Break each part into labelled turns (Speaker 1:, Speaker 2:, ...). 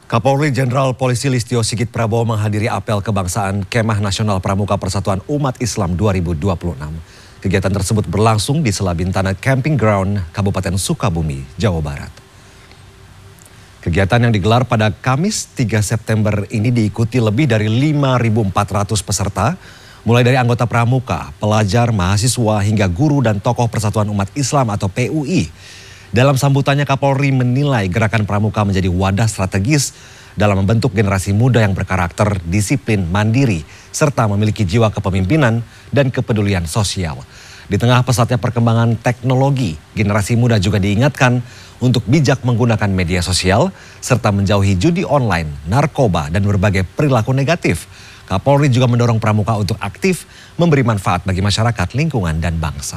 Speaker 1: Kapolri Jenderal Polisi Listio Sigit Prabowo menghadiri apel kebangsaan Kemah Nasional Pramuka Persatuan Umat Islam 2026. Kegiatan tersebut berlangsung di Selabintana Camping Ground, Kabupaten Sukabumi, Jawa Barat. Kegiatan yang digelar pada Kamis 3 September ini diikuti lebih dari 5.400 peserta, mulai dari anggota pramuka, pelajar, mahasiswa, hingga guru dan tokoh Persatuan Umat Islam atau PUI. Dalam sambutannya, Kapolri menilai gerakan pramuka menjadi wadah strategis dalam membentuk generasi muda yang berkarakter, disiplin, mandiri, serta memiliki jiwa kepemimpinan dan kepedulian sosial. Di tengah pesatnya perkembangan teknologi, generasi muda juga diingatkan untuk bijak menggunakan media sosial, serta menjauhi judi online, narkoba, dan berbagai perilaku negatif. Kapolri juga mendorong pramuka untuk aktif memberi manfaat bagi masyarakat, lingkungan, dan bangsa.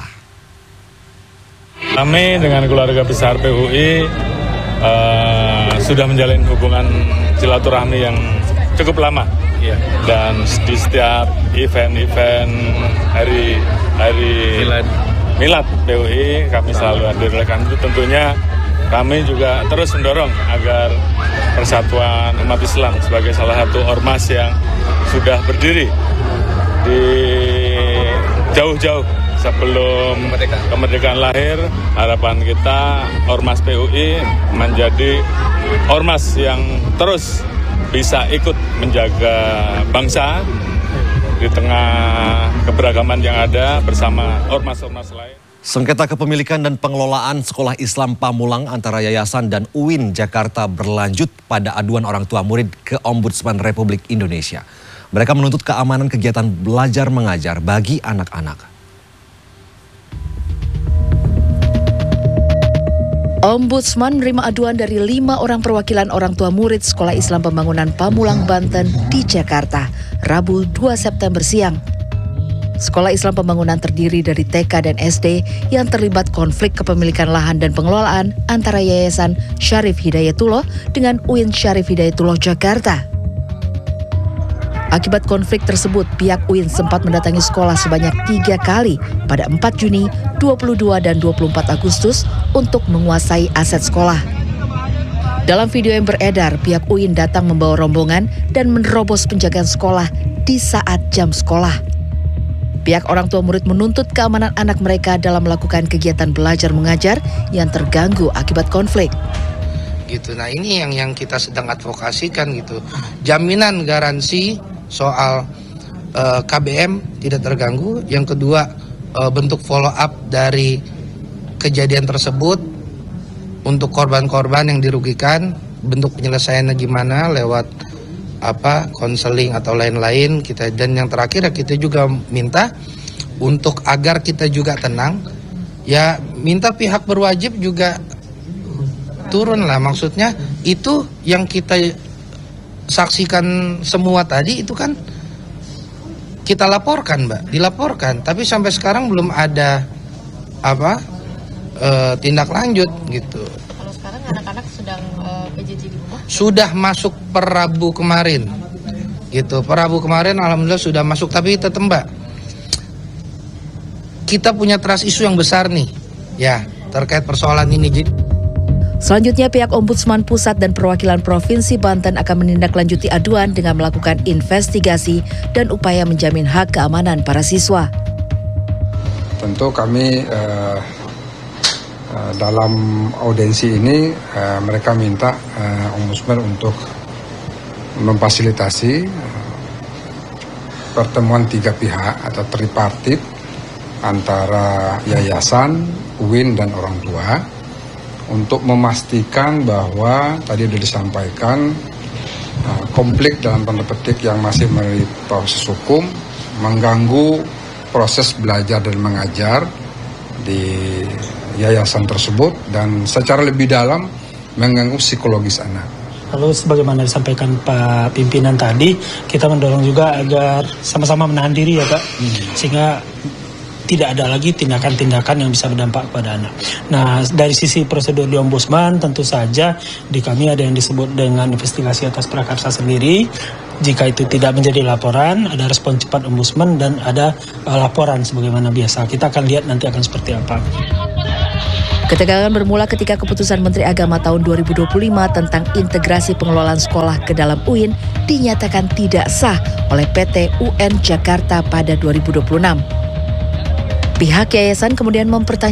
Speaker 2: Kami dengan keluarga besar PUI sudah menjalin hubungan silaturahmi yang cukup lama. Dan di setiap event-event hari Milad PUI kami selalu hadir. Oleh karena itu tentunya kami juga terus mendorong agar Persatuan Umat Islam sebagai salah satu ormas yang sudah berdiri di jauh-jauh sebelum kemerdekaan lahir, harapan kita Ormas PUI menjadi ormas yang terus bisa ikut menjaga bangsa di tengah keberagaman yang ada bersama ormas-ormas lain.
Speaker 1: Sengketa kepemilikan dan pengelolaan Sekolah Islam Pamulang antara Yayasan dan UIN Jakarta berlanjut pada aduan orang tua murid ke Ombudsman Republik Indonesia. Mereka menuntut keamanan kegiatan belajar mengajar bagi anak-anak.
Speaker 3: Ombudsman menerima aduan dari 5 orang perwakilan orang tua murid Sekolah Islam Pembangunan Pamulang, Banten di Jakarta, Rabu 2 September siang. Sekolah Islam Pembangunan terdiri dari TK dan SD yang terlibat konflik kepemilikan lahan dan pengelolaan antara Yayasan Syarif Hidayatullah dengan UIN Syarif Hidayatullah Jakarta. Akibat konflik tersebut, pihak UIN sempat mendatangi sekolah sebanyak 3 kali pada 4 Juni, 22 dan 24 Agustus untuk menguasai aset sekolah. Dalam video yang beredar, pihak UIN datang membawa rombongan dan menerobos penjagaan sekolah di saat jam sekolah. Pihak orang tua murid menuntut keamanan anak mereka dalam melakukan kegiatan belajar mengajar yang terganggu akibat konflik.
Speaker 4: Gitu. Nah, ini yang kita sedang advokasikan gitu. Jaminan garansi soal KBM tidak terganggu. Yang kedua, bentuk follow up dari kejadian tersebut untuk korban-korban yang dirugikan, bentuk penyelesaiannya gimana lewat konseling atau lain-lain kita. Dan yang terakhir kita juga minta untuk agar kita juga tenang, ya minta pihak berwajib juga turun lah. Maksudnya itu yang kita saksikan semua tadi itu kan kita laporkan, Mbak, dilaporkan, tapi sampai sekarang belum ada tindak lanjut gitu.
Speaker 5: Kalau sekarang anak-anak sedang PJJ di rumah?
Speaker 4: Sudah masuk per Rabu kemarin, gitu. Per Rabu kemarin alhamdulillah sudah masuk, tapi tetap, Mbak, kita punya trust issue yang besar nih, ya terkait persoalan ini.
Speaker 3: Selanjutnya, pihak Ombudsman Pusat dan Perwakilan Provinsi Banten akan menindaklanjuti aduan dengan melakukan investigasi dan upaya menjamin hak keamanan para siswa.
Speaker 6: Tentu kami dalam audiensi ini mereka minta Ombudsman untuk memfasilitasi pertemuan 3 pihak atau tripartit antara yayasan, UIN, dan orang tua, untuk memastikan bahwa tadi sudah disampaikan konflik dalam tanda petik yang masih melalui proses hukum mengganggu proses belajar dan mengajar di yayasan tersebut dan secara lebih dalam mengganggu psikologis anak.
Speaker 7: Lalu sebagaimana disampaikan Pak Pimpinan tadi, kita mendorong juga agar sama-sama menahan diri ya Pak, sehingga tidak ada lagi tindakan-tindakan yang bisa berdampak pada anak. Nah, dari sisi prosedur di Ombudsman, tentu saja di kami ada yang disebut dengan investigasi atas prakarsa sendiri. Jika itu tidak menjadi laporan, ada respon cepat Ombudsman dan ada laporan sebagaimana biasa. Kita akan lihat nanti akan seperti apa.
Speaker 3: Ketegangan bermula ketika keputusan Menteri Agama tahun 2025 tentang integrasi pengelolaan sekolah ke dalam UIN dinyatakan tidak sah oleh PT UN Jakarta pada 2026. Pihak yayasan kemudian mempertanyakan